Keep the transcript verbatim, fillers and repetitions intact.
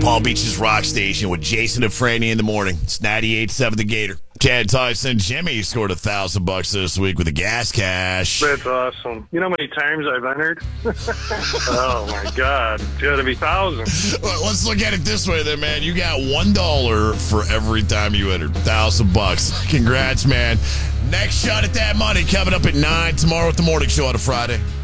Palm Beach's Rock Station with Jason and Franny in the morning. It's ninety-eight point seven The Gator. Chad Tyson, Jimmy scored a thousand bucks this week with a gas cash. That's awesome. You know how many times I've entered? Oh, my God. It's got to be thousands. Well, let's look at it this way then, man. You got one dollar for every time you entered. Thousand bucks. Congrats, man. Next shot at that money coming up at nine tomorrow at the morning show on a Friday.